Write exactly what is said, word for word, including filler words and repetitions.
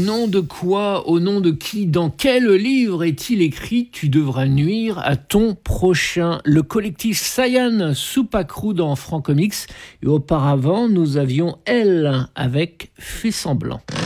nom de quoi, au nom de qui, dans quel livre est-il écrit « Tu devras nuire à ton prochain » ? Le collectif Sayan Soupacrou dans Francomics. Et auparavant, nous avions Elle avec Fait semblant.